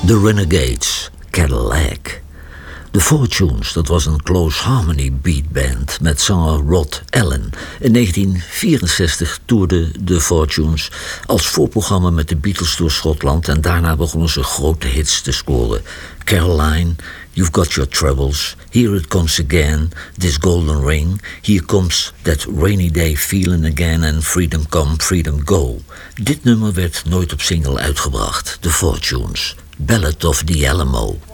The Renegades, Cadillac. The Fortunes, dat was een close harmony beatband met zanger Rod Allen. In 1964 toerden The Fortunes als voorprogramma met de Beatles door Schotland en daarna begonnen ze grote hits te scoren. Caroline, You've Got Your Troubles, Here It Comes Again, This Golden Ring, Here Comes That Rainy Day Feeling Again en Freedom Come, Freedom Go. Dit nummer werd nooit op single uitgebracht, The Fortunes, Ballad of the Alamo.